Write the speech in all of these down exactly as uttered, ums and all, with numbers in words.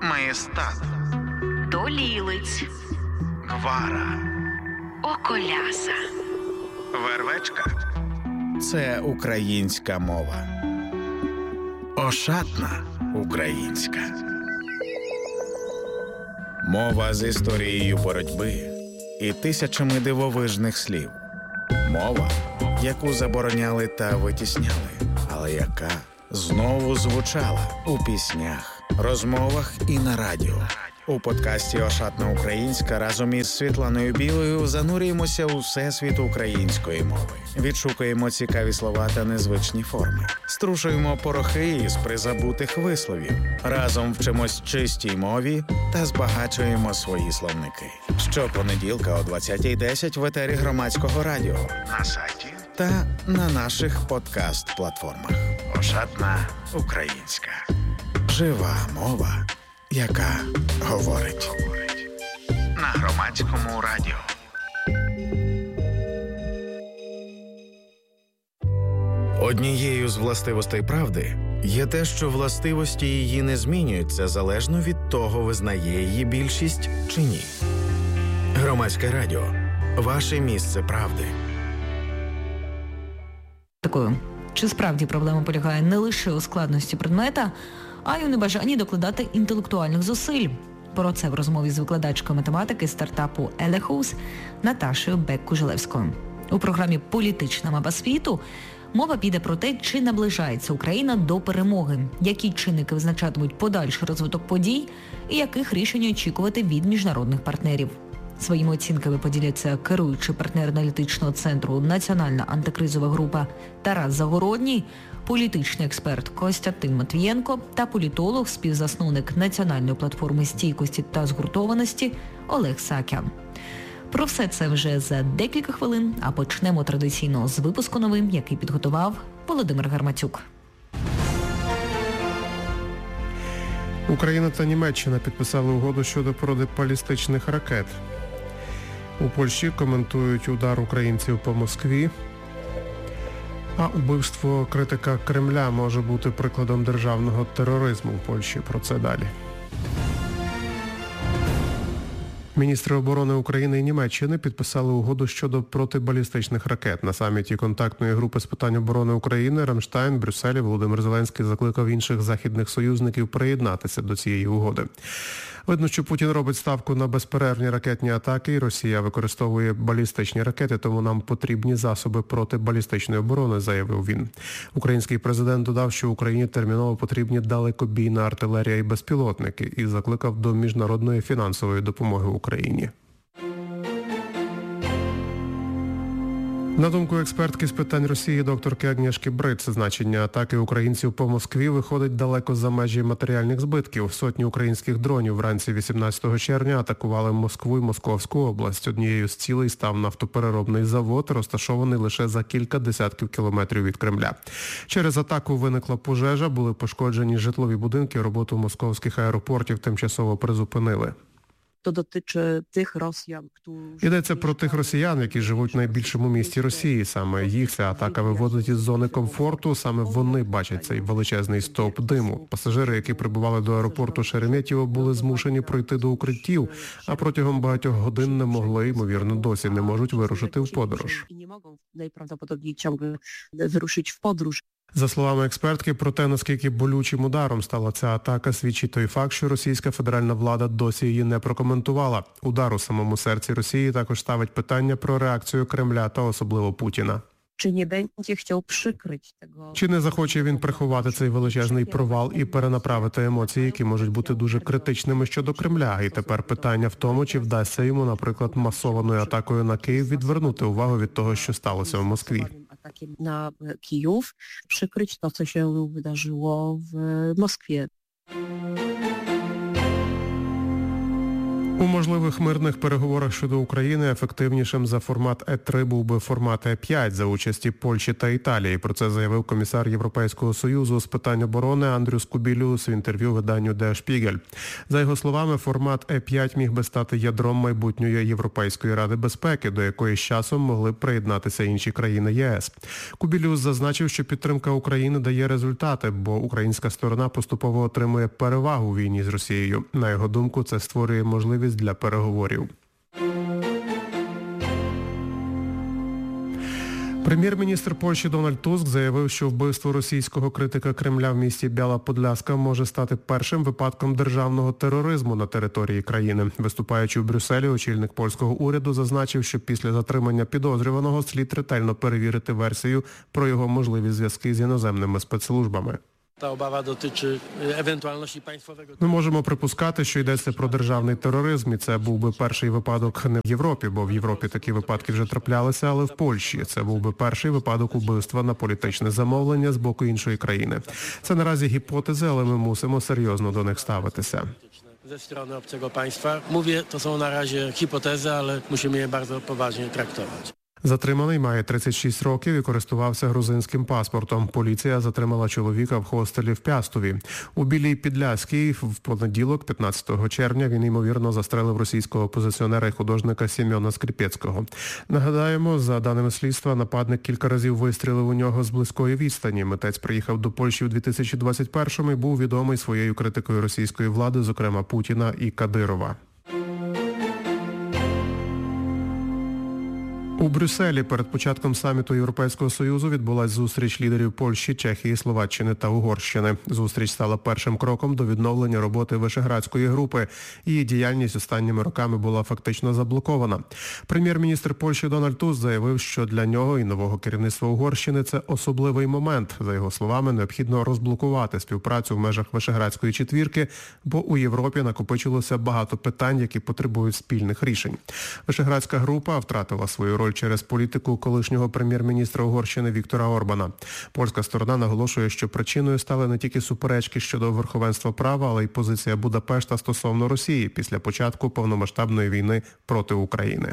Маєстат, Долілиць, Гвара, Околяса, Вервечка – це українська мова. Ошатна українська. Мова з історією боротьби і тисячами дивовижних слів. Мова, яку забороняли та витісняли, але яка знову звучала у піснях, розмовах і на радіо. У подкасті «Ошатна українська» разом із Світланою Білою занурюємося у всесвіт української мови. Відшукуємо цікаві слова та незвичні форми. Струшуємо порохи із призабутих висловів. Разом вчимось чистій мові та збагачуємо свої словники. Щопонеділка о двадцятій десять в етері Громадського радіо, на сайті та на наших подкаст-платформах. «Ошатна українська». Жива мова, яка говорить. На Громадському радіо. Однією з властивостей правди є те, що властивості її не змінюються залежно від того, визнає її більшість чи ні. Громадське радіо. Ваше місце правди. Такою. Чи справді проблема полягає не лише у складності предмета, а й у небажанні докладати інтелектуальних зусиль? Про це в розмові з викладачкою математики стартапу Елехус Наташею Бек-Кужелевською. У програмі «Політична мапа світу» мова піде про те, чи наближається Україна до перемоги, які чинники визначатимуть подальший розвиток подій і яких рішень очікувати від міжнародних партнерів. Своїми оцінками поділяться керуючий партнер аналітичного центру «Національна антикризова група» Тарас Загородній, політичний експерт Костянтин Матвієнко та політолог, співзасновник Національної платформи стійкості та згуртованості Олег Сакян. Про все це вже за декілька хвилин, а почнемо традиційно з випуску новин, який підготував Володимир Гарматюк. Україна та Німеччина підписали угоду щодо протибалістичних ракет. У Польщі коментують удар українців по Москві. А убивство критика Кремля може бути прикладом державного тероризму в Польщі. Про це далі. Міністри оборони України і Німеччини підписали угоду щодо протибалістичних ракет. На саміті контактної групи з питань оборони України Рамштайн, Брюсселі Володимир Зеленський закликав інших західних союзників приєднатися до цієї угоди. Видно, що Путін робить ставку на безперервні ракетні атаки, і Росія використовує балістичні ракети, тому нам потрібні засоби протибалістичної оборони, заявив він. Український президент додав, що Україні терміново потрібні далекобійна артилерія і безпілотники, і закликав до міжнародної фінансової допомоги Україні. На думку експертки з питань Росії докторки Агнєшки Бриц, значення атаки українців по Москві виходить далеко за межі матеріальних збитків. Сотні українських дронів вранці вісімнадцятого червня атакували Москву і Московську область. Однією з цілей став нафтопереробний завод, розташований лише за кілька десятків кілометрів від Кремля. Через атаку виникла пожежа, були пошкоджені житлові будинки, роботу московських аеропортів тимчасово призупинили. To dotyczy tych Rosjan, którzy... Йдеться про тих росіян, які живуть в найбільшому місті Росії. Саме їх ця атака виводить із зони комфорту, саме вони бачать цей величезний стовп диму. Пасажири, які прибували до аеропорту Шереметьєво, були змушені пройти до укриттів, а протягом багатьох годин не могли, ймовірно, досі не можуть вирушити в подорож. І не можуть, найправдоподобніше, ciągle вирушити в подорож. За словами експертки, про те, наскільки болючим ударом стала ця атака, свідчить той факт, що російська федеральна влада досі її не прокоментувала. Удар у самому серці Росії також ставить питання про реакцію Кремля та особливо Путіна. Чи не буде хотів прикрити того? Чи не захоче він приховати цей величезний провал і перенаправити емоції, які можуть бути дуже критичними щодо Кремля? І тепер питання в тому, чи вдасться йому, наприклад, масованою атакою на Київ відвернути увагу від того, що сталося в Москві. Атаки на Київ, прикрити те, що się wydarzyło в Москві. У можливих мирних переговорах щодо України ефективнішим за формат Е три був би формат Е п'ять за участі Польщі та Італії. Про це заявив комісар Європейського Союзу з питань оборони Андрюс Кубілюс в інтерв'ю виданню Der Spiegel. За його словами, формат Е п'ять міг би стати ядром майбутньої Європейської ради безпеки, до якої з часом могли б приєднатися інші країни Є Ес. Кубілюс зазначив, що підтримка України дає результати, бо українська сторона поступово отримує перевагу у війні з Росією. На його думку, це створює можливість для переговорів. Прем'єр-міністр Польщі Дональд Туск заявив, що вбивство російського критика Кремля в місті Біала-Подляска може стати першим випадком державного тероризму на території країни. Виступаючи в Брюсселі, очільник польського уряду зазначив, що після затримання підозрюваного слід ретельно перевірити версію про його можливі зв'язки з іноземними спецслужбами. Та обава дотичить евентуальності państwowego. Ми можемо припускати, що йдеться про державний тероризм, і це був би перший випадок не в Європі, бо в Європі такі випадки вже траплялися, але в Польщі. Це був би перший випадок убивства на політичне замовлення з боку іншої країни. Це наразі гіпотези, але ми мусимо серйозно до них ставитися. Ze strony obcego państwa. Mówię, to są na razie hipotezy, ale musimy je bardzo poważnie traktować. Затриманий має тридцять шість років і користувався грузинським паспортом. Поліція затримала чоловіка в хостелі в Пястові. У Білій Підляській в понеділок, п'ятнадцятого червня, він, ймовірно, застрелив російського опозиціонера і художника Сім'она Скрипецького. Нагадаємо, за даними слідства, нападник кілька разів вистрілив у нього з близької відстані. Митець приїхав до Польщі у дві тисячі двадцять першому і був відомий своєю критикою російської влади, зокрема Путіна і Кадирова. У Брюсселі перед початком саміту Європейського Союзу відбулась зустріч лідерів Польщі, Чехії, Словаччини та Угорщини. Зустріч стала першим кроком до відновлення роботи Вишеградської групи. Її діяльність останніми роками була фактично заблокована. Прем'єр-міністр Польщі Дональд Туск заявив, що для нього і нового керівництва Угорщини це особливий момент. За його словами, необхідно розблокувати співпрацю в межах Вишеградської четвірки, бо у Європі накопичилося багато питань, які потребують спільних рішень. Вишеградська група втратила свою роль через політику колишнього прем'єр-міністра Угорщини Віктора Орбана. Польська сторона наголошує, що причиною стали не тільки суперечки щодо верховенства права, але й позиція Будапешта стосовно Росії після початку повномасштабної війни проти України.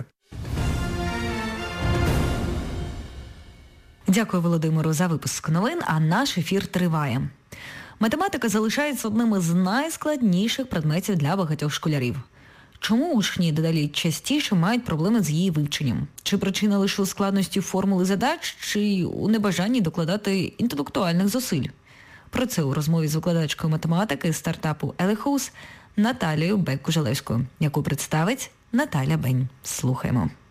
Дякую, Володимиру, за випуск новин, а наш ефір триває. Математика залишається одним із найскладніших предметів для багатьох школярів. Чому учні дедалі частіше мають проблеми з її вивченням? Чи причина лише у складності формули задач, чи у небажанні докладати інтелектуальних зусиль? Про це у розмові з викладачкою математики стартапу Елехоус Наталією Бек-Кужелевською, яку представить Наталя Бень. Слухаємо.